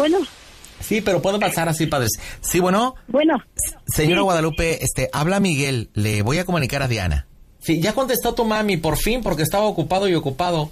Bueno. Sí, pero puedo pasar así, padres. Sí, bueno. Bueno. Señora sí. Guadalupe, habla Miguel. Le voy a comunicar a Diana. Sí, ya contestó tu mami, por fin, porque estaba ocupado y ocupado.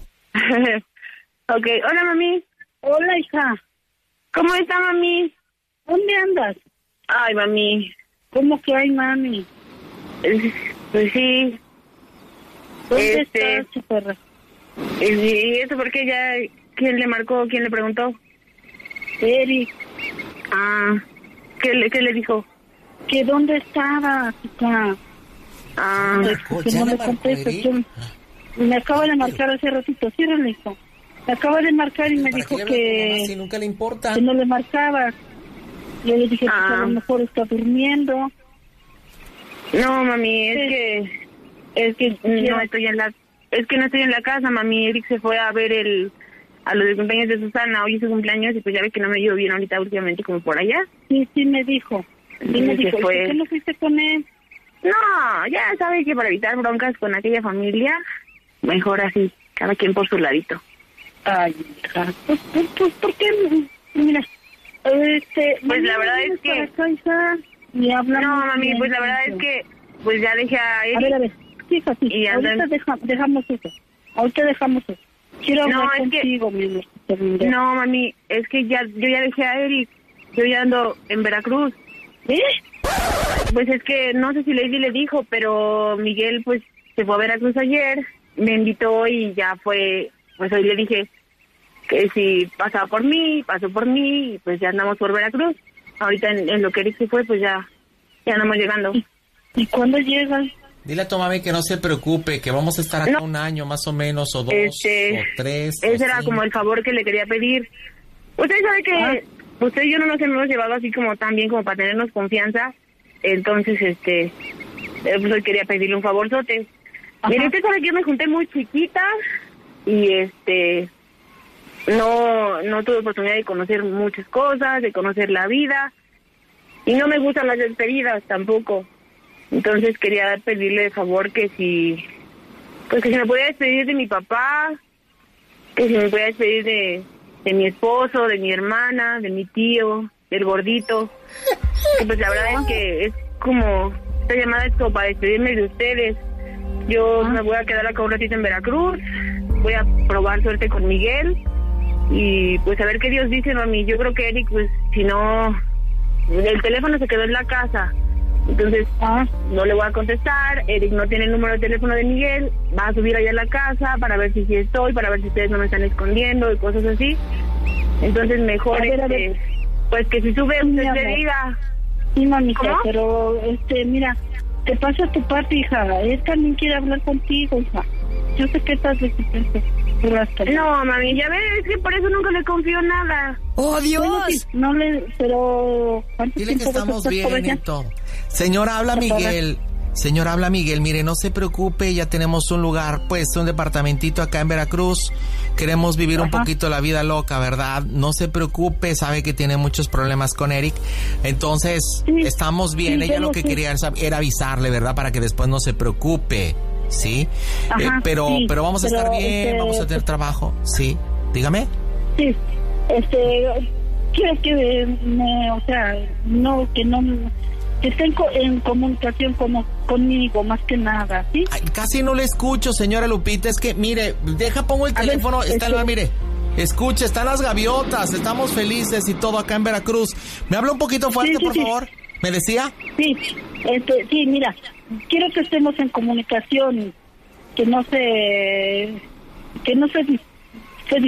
Ok, hola, mami. Hola, hija. ¿Cómo está, mami? ¿Dónde andas? Ay, mami. ¿Cómo que hay, mami? Pues sí. ¿Dónde estás, chuparra? ¿Y eso por qué ya? ¿Quién le marcó? ¿Quién le preguntó? Eric. Ah, ¿qué le dijo? ¿Que dónde estaba, chica? Ah, que no me contesta. Me acaba de marcar hace ratito. Ciérrale, hijo. Me acaba de marcar y me dijo que... Si nunca le importa. Que no le marcaba. Yo le dije que a lo mejor está durmiendo. No, mami, es que no estoy en la casa, mami. Eric se fue a ver a los cumpleaños de Susana. Hoy es su cumpleaños y pues ya ve que no me dio bien ahorita últimamente como por allá. Sí me dijo. Sí me dijo. ¿Por qué no fuiste con él? No, ya sabe que para evitar broncas con aquella familia, mejor así, cada quien por su ladito. Ay, hija, pues ¿por qué? Mira, pues la verdad es que... No, mami, pues la verdad es que pues ya dejé a él. A ver, fíjate, sí, ahorita dejamos eso. Quiero hablar contigo, mi amor. No, mami, es que yo ya dejé a Eric. Yo ya ando en Veracruz. Pues es que no sé si Lady le dijo, pero Miguel pues se fue a Veracruz ayer, me invitó y ya fue, pues hoy le dije que si pasaba por mí, pasó por mí, y pues ya andamos por Veracruz. Ahorita en lo que Eric se fue, pues ya andamos llegando. ¿Y cuándo llegan? Dile a tu mami que no se preocupe, que vamos a estar acá un año más o menos, o 2, o 3. Ese era como el favor que le quería pedir. Usted sabe que usted y yo no nos hemos llevado así como tan bien como para tenernos confianza. Entonces, pues quería pedirle un favorzote. Mire, usted sabe que yo me junté muy chiquita y no tuve oportunidad de conocer muchas cosas, de conocer la vida, y no me gustan las despedidas tampoco. Entonces quería pedirle de favor que si me podía despedir de mi papá, que si me podía despedir de mi esposo, de mi hermana, de mi tío, del gordito. Que pues la verdad es que es como, esta llamada es como para despedirme de ustedes. Yo me voy a quedar acá un ratito en Veracruz, voy a probar suerte con Miguel y pues a ver qué Dios dice, mami. Yo creo que Eric, pues si no, el teléfono se quedó en la casa, entonces no le voy a contestar. Eric no tiene el número de teléfono de Miguel, va a subir allá a la casa para ver si sí estoy, para ver si ustedes no me están escondiendo y cosas así. Entonces mejor pues que si sube usted le diga. Sí, mamita, pero mira, te pasa tu parte, hija. Él también quiere hablar contigo, hija. Yo sé que estás resistente. No, mami, ya ves, es que por eso nunca le confío nada. ¡Oh, Dios! Bueno, sí, no le, pero... Dile que estamos bien y todo. Señora, habla Miguel. Señora, habla Miguel. Mire, no se preocupe, ya tenemos un lugar, pues, un departamentito acá en Veracruz. Queremos vivir un poquito la vida loca, ¿verdad? No se preocupe, sabe que tiene muchos problemas con Eric. Entonces, estamos bien. Ella lo que quería era avisarle, ¿verdad? Para que después no se preocupe, ¿sí? Pero vamos a estar bien, vamos a tener trabajo, ¿sí? Dígame. Sí, quiero que que esté en comunicación conmigo, más que nada, ¿sí? Ay, casi no le escucho, señora Lupita, es que, mire, pongo el teléfono, mire, escuche, están las gaviotas, estamos felices y todo acá en Veracruz. ¿Me habla un poquito fuerte, por favor? ¿Me decía? Sí, sí, mira, quiero que estemos en comunicación, que no se